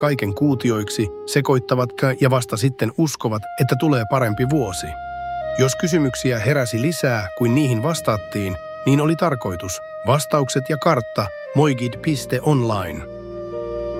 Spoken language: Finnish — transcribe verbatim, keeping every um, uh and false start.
kaiken kuutioiksi, sekoittavat ja vasta sitten uskovat, että tulee parempi vuosi. Jos kysymyksiä heräsi lisää kuin niihin vastattiin, niin oli tarkoitus. Vastaukset ja kartta moigid piste online.